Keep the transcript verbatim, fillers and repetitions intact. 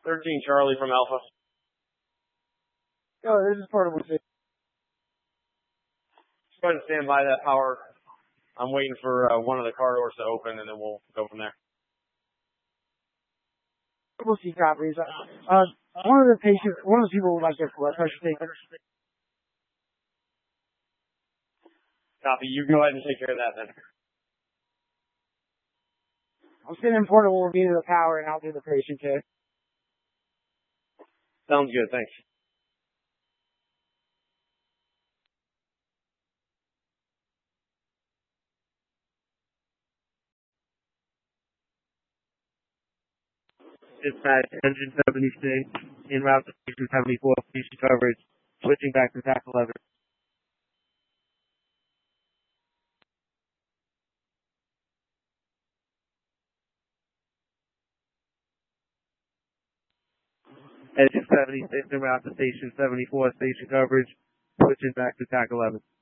thirteen Charlie from Alpha. Oh, this is Portable City. Just go ahead and stand by that power. I'm waiting for uh, one of the car doors to open, and then we'll go from there. We'll see properties. Uh, one of the patients, one of the people would like their blood pressure taken. Copy. You go ahead and take care of that then. I'm sitting in Portable. We'll be to the power, and I'll do the patient care. Sounds good. Thanks. Dispatch, engine seventy-six, en route to station seventy-four, station coverage, switching back to tack eleven. Engine seventy-six, en route to station seventy-four, station coverage, switching back to tack eleven.